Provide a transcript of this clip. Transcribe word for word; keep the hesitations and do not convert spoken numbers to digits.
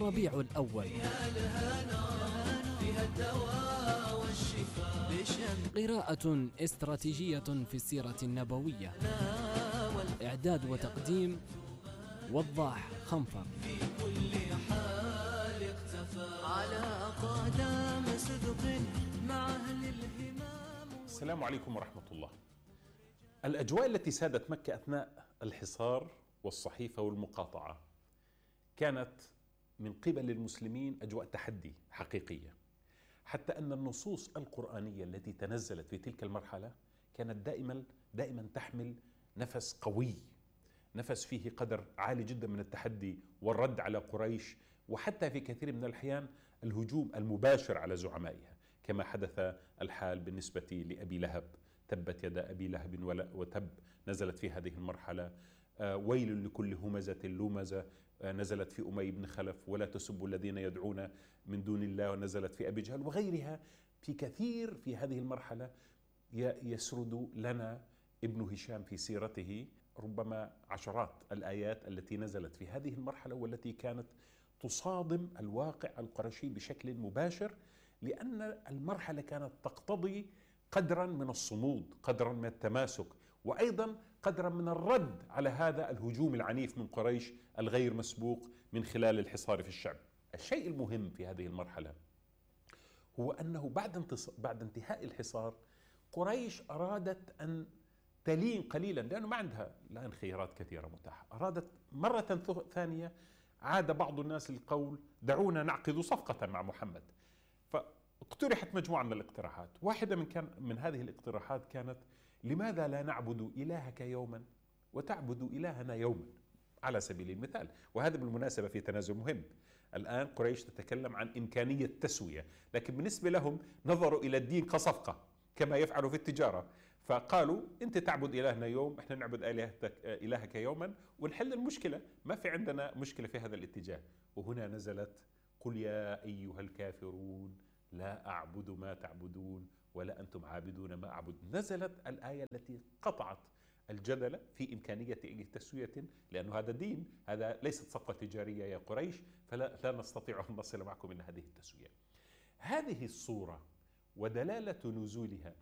الربيع الأول، قراءة استراتيجية في السيرة النبوية، إعداد وتقديم وضاح خنفر. السلام عليكم ورحمة الله. الأجواء التي سادت مكة أثناء الحصار والصحيفة والمقاطعة كانت من قبل المسلمين أجواء تحدي حقيقية، حتى أن النصوص القرآنية التي تنزلت في تلك المرحلة كانت دائما دائما تحمل نفس قوي، نفس فيه قدر عالي جدا من التحدي والرد على قريش، وحتى في كثير من الأحيان الهجوم المباشر على زعمائها، كما حدث الحال بالنسبة لأبي لهب. تبت يدا أبي لهب وتب نزلت في هذه المرحلة. آه ويل لكل همزة لمزة آه نزلت في أمي بن خلف. ولا تسبوا الذين يدعون من دون الله ونزلت في أبي جهل، وغيرها في كثير في هذه المرحلة. يسرد لنا ابن هشام في سيرته ربما عشرات الآيات التي نزلت في هذه المرحلة والتي كانت تصادم الواقع القرشي بشكل مباشر، لأن المرحلة كانت تقتضي قدرا من الصمود، قدرا من التماسك، وأيضا قدرا من الرد على هذا الهجوم العنيف من قريش الغير مسبوق من خلال الحصار في الشعب. الشيء المهم في هذه المرحلة هو أنه بعد بعد انتهاء الحصار قريش أرادت أن تلين قليلا، لأنه ما عندها الآن خيارات كثيرة متاحة. أرادت مرة ثانية، عاد بعض الناس للقول دعونا نعقد صفقة مع محمد. فاقترحت مجموعة من الاقتراحات. واحدة من كان من هذه الاقتراحات كانت: لماذا لا نعبد إلهك يوما وتعبد إلهنا يوما، على سبيل المثال. وهذا بالمناسبة في تنازل مهم. الآن قريش تتكلم عن إمكانية تسوية، لكن بالنسبة لهم نظروا إلى الدين كصفقة كما يفعل في التجارة. فقالوا أنت تعبد إلهنا يوم، إحنا نعبد إلهك, إلهك يوما ونحل المشكلة، ما في عندنا مشكلة في هذا الاتجاه. وهنا نزلت: قل يا أيها الكافرون لا أعبد ما تعبدون ولا أنتم عابدون ما أعبد. نزلت الآية التي قطعت الجدل في إمكانية أي تسوية، لأنه هذا دين، هذا ليست صفقة تجارية يا قريش، فلا لا نستطيع أن نصل معكم إلى هذه التسوية. هذه الصورة ودلالة نزولها